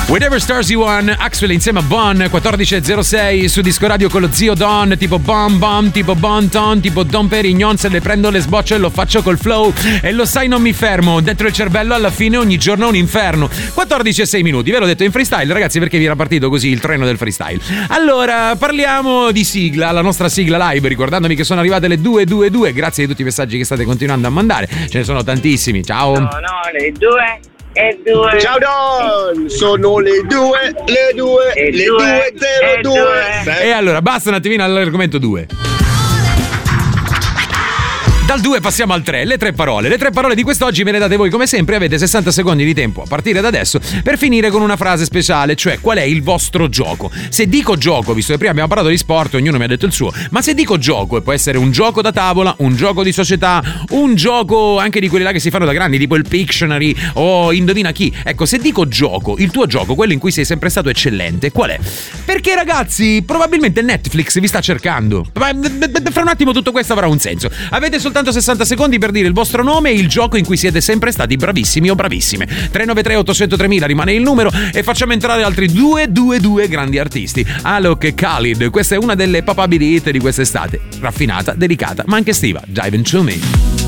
Whatever Stars You On, Axwell insieme a Bon, 14.06 su Disco Radio con lo zio Don, tipo Bom Bom, tipo Bon Ton, tipo Don Perignon, se le prendo le sbocce e lo faccio col flow e lo sai non mi fermo, dentro il cervello alla fine ogni giorno è un inferno. 14.06 minuti, ve l'ho detto in freestyle ragazzi perché vi era partito così il treno del freestyle. Allora, parliamo di sigla, la nostra sigla live, ricordandomi che sono arrivate le 2:22, grazie di tutti i messaggi che state continuando a mandare, ce ne sono tantissimi, ciao. Sono le 2:02. Ciao Don, sono le 2:02. E allora, basta un attimino all'argomento 2. Dal 2 passiamo al 3, le tre parole. Le tre parole di quest'oggi me le date voi come sempre, avete 60 secondi di tempo a partire da adesso per finire con una frase speciale, cioè qual è il vostro gioco. Se dico gioco, visto che prima abbiamo parlato di sport, ognuno mi ha detto il suo, ma se dico gioco, e può essere un gioco da tavola, un gioco di società, un gioco anche di quelli là che si fanno da grandi, tipo il Pictionary o Indovina chi. Ecco, se dico gioco, il tuo gioco, quello in cui sei sempre stato eccellente, qual è? Perché ragazzi, probabilmente Netflix vi sta cercando. Ma fra un attimo tutto questo avrà un senso. Avete soltanto 60 secondi per dire il vostro nome e il gioco in cui siete sempre stati bravissimi o bravissime. 393 800 3000 rimane il numero e facciamo entrare altri 222 grandi artisti. Alok e Khalid, questa è una delle papabili hit di quest'estate. Raffinata, delicata, ma anche estiva. Dive into me.